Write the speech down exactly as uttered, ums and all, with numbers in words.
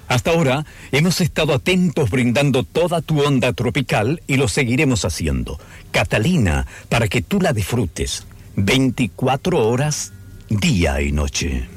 Hasta ahora hemos estado atentos brindando toda tu onda tropical y lo seguiremos haciendo. Catalina, para que tú la disfrutes veinticuatro horas, día y noche.